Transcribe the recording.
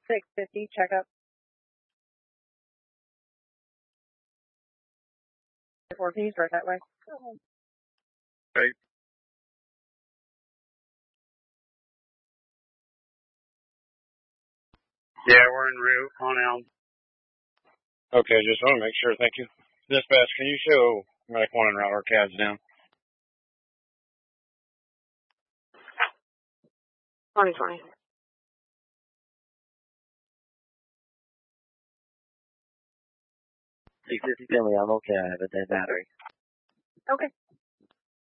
650, checkup. 4 P's, right that way. Okay. Yeah, we're en route on Elm. Okay, just want to make sure. Thank you. Dispatch, can you show Medic 1 en route our CADs down? 2020. 650 Finley, I'm okay. I have a dead battery. Okay.